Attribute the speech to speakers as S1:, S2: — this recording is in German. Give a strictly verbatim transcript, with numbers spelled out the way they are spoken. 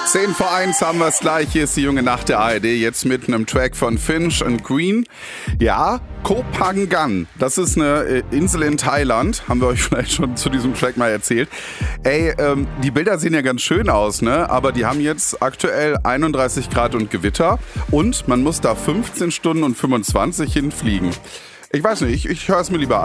S1: Zehn vor eins haben wir es gleich. Hier ist die junge Nacht der A R D. Jetzt mit einem Track von Finch und Green. Ja, Koh Phangan. Das ist eine Insel in Thailand. Haben wir euch vielleicht schon zu diesem Track mal erzählt. Ey, ähm, die Bilder sehen ja ganz schön aus, ne? Aber die haben jetzt aktuell einunddreißig Grad und Gewitter. Und man muss da fünfzehn Stunden und fünfundzwanzig hinfliegen. Ich weiß nicht, ich, ich höre es mir lieber an.